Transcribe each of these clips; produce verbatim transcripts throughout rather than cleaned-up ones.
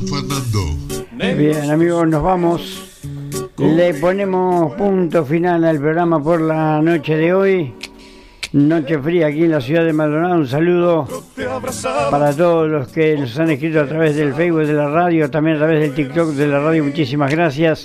Fernando. Bien, amigos, nos vamos. Le ponemos punto final al programa por la noche de hoy. Noche fría aquí en la ciudad de Maldonado. Un saludo para todos los que nos han escrito a través del Facebook de la radio, también a través del TikTok de la radio. Muchísimas gracias.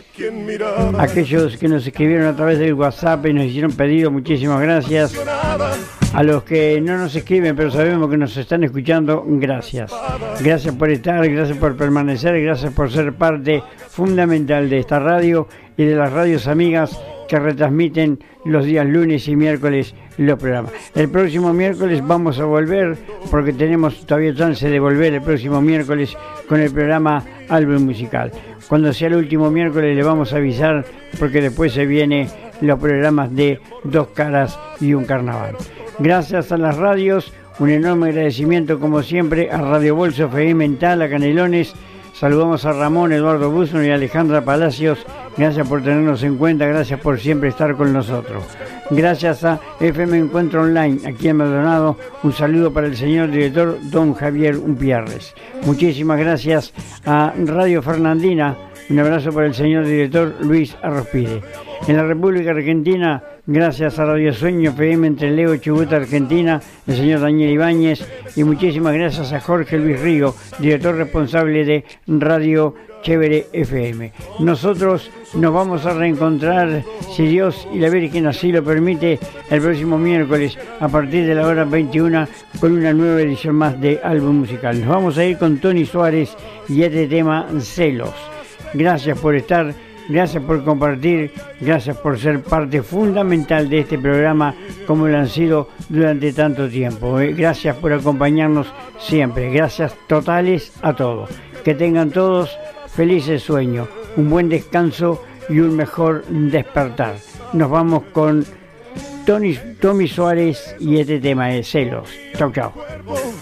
Aquellos que nos escribieron a través del WhatsApp y nos hicieron pedido, muchísimas gracias. A los que no nos escriben, pero sabemos que nos están escuchando, gracias. Gracias por estar, gracias por permanecer, gracias por ser parte fundamental de esta radio y de las radios amigas que retransmiten los días lunes y miércoles los programas. El próximo miércoles vamos a volver, porque tenemos todavía chance de volver el próximo miércoles con el programa Álbum Musical. Cuando sea el último miércoles le vamos a avisar, porque después se vienen los programas de Dos Caras y un Carnaval. Gracias a las radios, un enorme agradecimiento como siempre a Radio Bolso F M Mental, a Canelones. Saludamos a Ramón, Eduardo Busno y Alejandra Palacios. Gracias por tenernos en cuenta, gracias por siempre estar con nosotros. Gracias a F M Encuentro Online, aquí en Maldonado. Un saludo para el señor director don Javier Umpierres. Muchísimas gracias a Radio Fernandina. Un abrazo para el señor director Luis Arrospide. En la República Argentina, gracias a Radio Sueño F M entre Leo y Chubut, Argentina, el señor Daniel Ibáñez, y muchísimas gracias a Jorge Luis Río, director responsable de Radio Chévere F M. Nosotros nos vamos a reencontrar, si Dios y la Virgen así lo permite, el próximo miércoles a partir de la hora veintiuna con una nueva edición más de Álbum Musical. Nos vamos a ir con Tony Suárez y este tema Celos. Gracias por estar, gracias por compartir, gracias por ser parte fundamental de este programa como lo han sido durante tanto tiempo. Gracias por acompañarnos siempre, gracias totales a todos. Que tengan todos felices sueños, un buen descanso y un mejor despertar. Nos vamos con Tony, Tommy Suárez y este tema de Celos. Chau, chau.